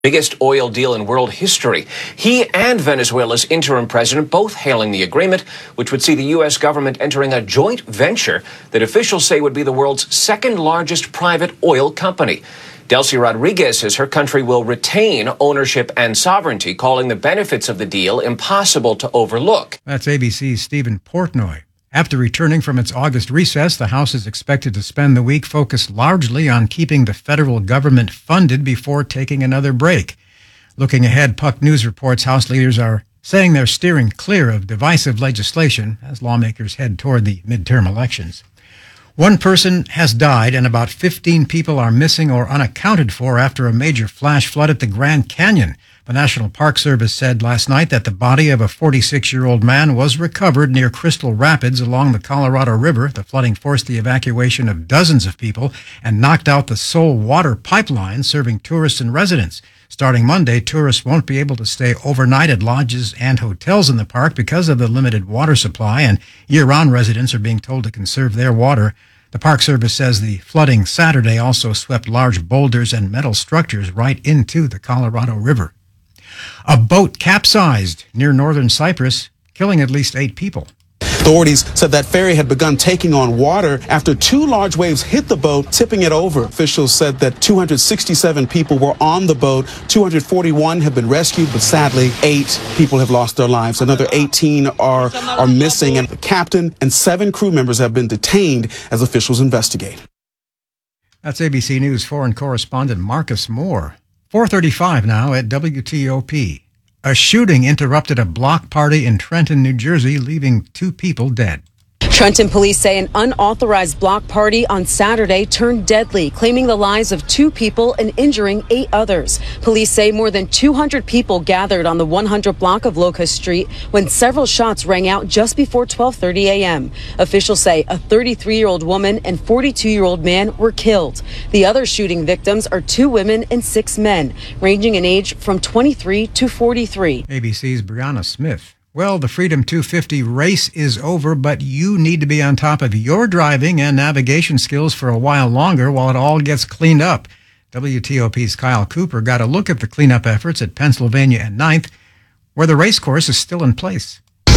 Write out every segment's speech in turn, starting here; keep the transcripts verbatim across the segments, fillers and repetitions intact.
Biggest oil deal in world history. He and Venezuela's interim president both hailing the agreement, which would see the U S government entering a joint venture that officials say would be the world's second largest private oil company. Delcy Rodriguez says her country will retain ownership and sovereignty, calling the benefits of the deal impossible to overlook. That's A B C's Stephen Portnoy. After returning from its August recess, the House is expected to spend the week focused largely on keeping the federal government funded before taking another break. Looking ahead, Puck News reports House leaders are saying they're steering clear of divisive legislation as lawmakers head toward the midterm elections. One person has died and about fifteen people are missing or unaccounted for after a major flash flood at the Grand Canyon. The National Park Service said last night that the body of a forty-six-year-old man was recovered near Crystal Rapids along the Colorado River. The flooding forced the evacuation of dozens of people and knocked out the sole water pipeline serving tourists and residents. Starting Monday, tourists won't be able to stay overnight at lodges and hotels in the park because of the limited water supply, and year-round residents are being told to conserve their water. The Park Service says the flooding Saturday also swept large boulders and metal structures right into the Colorado River. A boat capsized near northern Cyprus, killing at least eight people. Authorities said that ferry had begun taking on water after two large waves hit the boat, tipping it over. Officials said that two hundred sixty-seven people were on the boat. two hundred forty-one have been rescued, but sadly, eight people have lost their lives. Another eighteen are, are missing, and the captain and seven crew members have been detained as officials investigate. That's A B C News foreign correspondent Marcus Moore. four thirty-five now at W T O P. A shooting interrupted a block party in Trenton, New Jersey, leaving two people dead. Trenton police say an unauthorized block party on Saturday turned deadly, claiming the lives of two people and injuring eight others. Police say more than two hundred people gathered on the one hundred block of Locust Street when several shots rang out just before twelve thirty a.m. Officials say a thirty-three-year-old woman and forty-two-year-old man were killed. The other shooting victims are two women and six men, ranging in age from twenty-three to forty-three. A B C's Brianna Smith. Well, the Freedom two fifty race is over, but you need to be on top of your driving and navigation skills for a while longer while it all gets cleaned up. W T O P's Kyle Cooper got a look at the cleanup efforts at Pennsylvania and ninth, where the race course is still in place.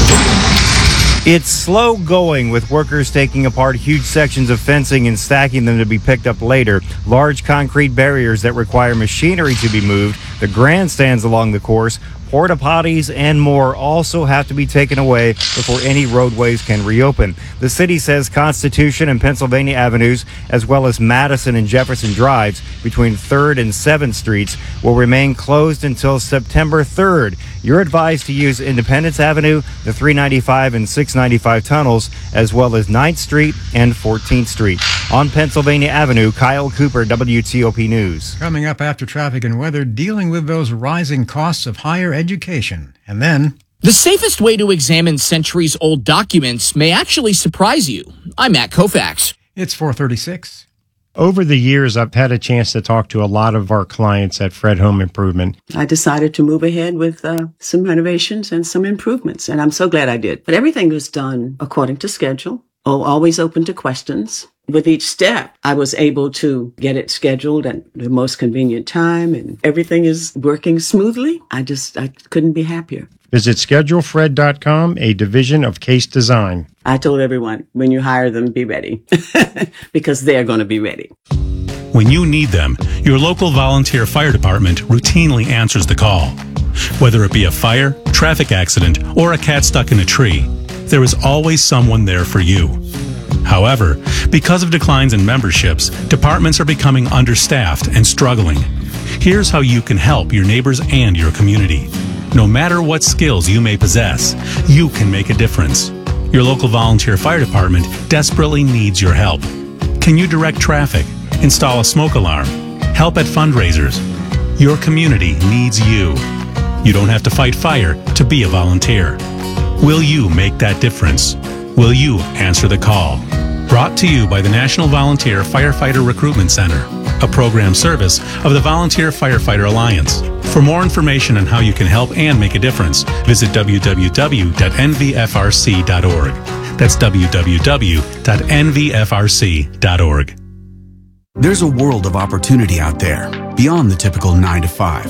It's slow going, with workers taking apart huge sections of fencing and stacking them to be picked up later. Large concrete barriers that require machinery to be moved, the grandstands along the course, porta potties, and more also have to be taken away before any roadways can reopen. The city says Constitution and Pennsylvania Avenues, as well as Madison and Jefferson Drives between third and seventh Streets, will remain closed until September third. You're advised to use Independence Avenue, the three ninety-five and six ninety-five tunnels, as well as ninth Street and fourteenth Street. On Pennsylvania Avenue, Kyle Cooper, W T O P News. Coming up after traffic and weather, dealing with those rising costs of higher education. And then... the safest way to examine centuries-old documents may actually surprise you. I'm Matt Koufax. It's four thirty-six. Over the years, I've had a chance to talk to a lot of our clients at Fred Home Improvement. I decided to move ahead with uh, some renovations and some improvements, and I'm so glad I did. But everything was done according to schedule. Oh, always open to questions. With each step, I was able to get it scheduled at the most convenient time, and everything is working smoothly. I just, I couldn't be happier. Visit schedule fred dot com, a division of Case Design. I told everyone, when you hire them, be ready, because they're going to be ready. When you need them, your local volunteer fire department routinely answers the call. Whether it be a fire, traffic accident, or a cat stuck in a tree, there is always someone there for you. However, because of declines in memberships, departments are becoming understaffed and struggling. Here's how you can help your neighbors and your community. No matter what skills you may possess, you can make a difference. Your local volunteer fire department desperately needs your help. Can you direct traffic, install a smoke alarm, help at fundraisers? Your community needs you. You don't have to fight fire to be a volunteer. Will you make that difference? Will you answer the call? Brought to you by the National Volunteer Firefighter Recruitment Center, a program service of the Volunteer Firefighter Alliance. For more information on how you can help and make a difference, visit w w w dot n v f r c dot org. That's w w w dot n v f r c dot org. There's a world of opportunity out there, beyond the typical nine to five.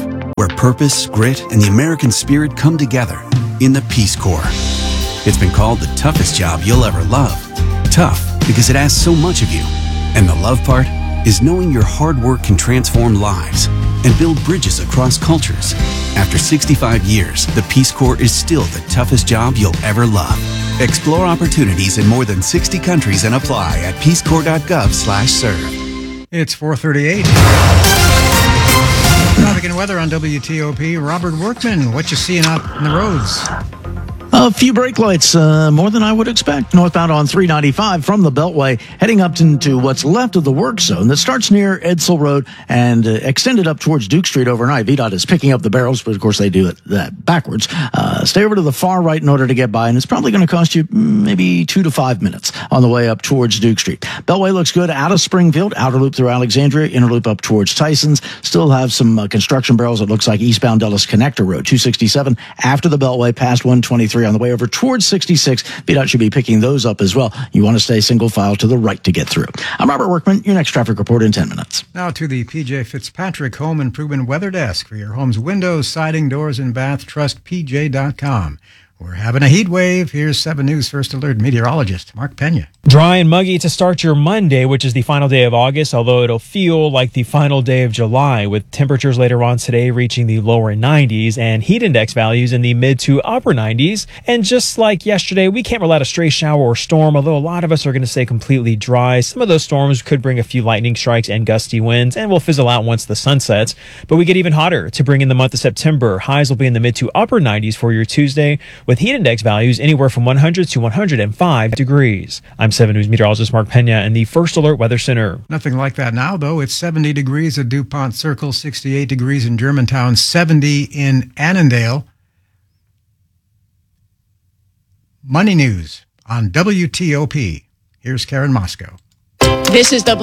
where purpose, grit, and the American spirit come together in the Peace Corps. It's been called the toughest job you'll ever love. Tough because it asks so much of you. And the love part is knowing your hard work can transform lives and build bridges across cultures. After sixty-five years, the Peace Corps is still the toughest job you'll ever love. Explore opportunities in more than sixty countries and apply at peacecorps.gov slash serve. It's four thirty-eight. Traffic and weather on W T O P. Robert Workman, what you seeing out on the roads? A few brake lights, uh, more than I would expect. Northbound on three ninety-five from the Beltway, heading up into what's left of the work zone that starts near Edsel Road and uh, extended up towards Duke Street overnight. V DOT is picking up the barrels, but of course they do it that backwards. Uh, stay over to the far right in order to get by, and it's probably going to cost you maybe two to five minutes on the way up towards Duke Street. Beltway looks good out of Springfield, outer loop through Alexandria, inner loop up towards Tysons. Still have some uh, construction barrels. It looks like eastbound Dulles Connector Road, two sixty-seven after the Beltway past one twenty-three. On the way over towards sixty-six, V DOT should be picking those up as well. You want to stay single file to the right to get through. I'm Robert Workman, your next traffic report in ten minutes. Now to the P J Fitzpatrick Home Improvement Weather Desk. For your home's windows, siding, doors, and bath, trust P J dot com. We're having a heat wave. Here's seven News First Alert meteorologist Mark Pena. Dry and muggy to start your Monday, which is the final day of August, although it'll feel like the final day of July, with temperatures later on today reaching the lower nineties and heat index values in the mid to upper nineties. And just like yesterday, we can't rule out a stray shower or storm, although a lot of us are going to stay completely dry. Some of those storms could bring a few lightning strikes and gusty winds and will fizzle out once the sun sets. But we get even hotter to bring in the month of September. Highs will be in the mid to upper nineties for your Tuesday, with heat index values anywhere from one hundred to one hundred five degrees. I'm seven News meteorologist Mark Pena in the First Alert Weather Center. Nothing like that now, though. It's seventy degrees at DuPont Circle, sixty-eight degrees in Germantown, seventy in Annandale. Money News on W T O P. Here's Karen Moscow. This is W